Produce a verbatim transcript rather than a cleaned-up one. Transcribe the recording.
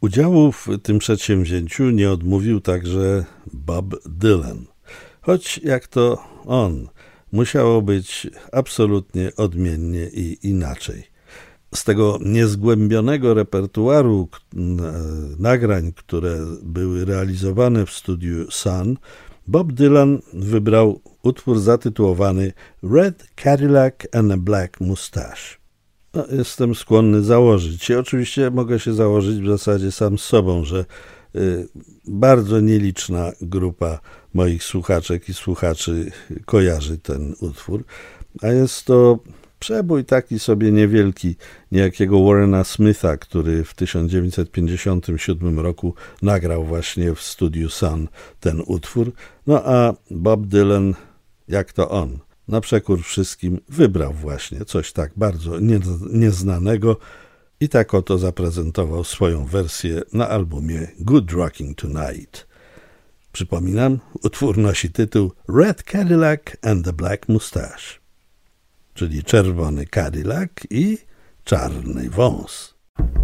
Udziału w tym przedsięwzięciu nie odmówił także Bob Dylan, choć jak to on, musiało być absolutnie odmiennie i inaczej. Z tego niezgłębionego repertuaru nagrań, które były realizowane w studiu Sun, Bob Dylan wybrał utwór zatytułowany Red Cadillac and a Black Mustache. No, jestem skłonny założyć się, oczywiście mogę się założyć w zasadzie sam z sobą, że y, bardzo nieliczna grupa moich słuchaczek i słuchaczy kojarzy ten utwór, a jest to przebój taki sobie niewielki niejakiego Warrena Smitha, który w tysiąc dziewięćset pięćdziesiątym siódmym roku nagrał właśnie w studiu Sun ten utwór, no a Bob Dylan, jak to on, na przekór wszystkim wybrał właśnie coś tak bardzo nie, nieznanego i tak oto zaprezentował swoją wersję na albumie Good Rocking Tonight. Przypominam, utwór nosi tytuł Red Cadillac and the Black Mustache, czyli czerwony Cadillac i czarny wąs.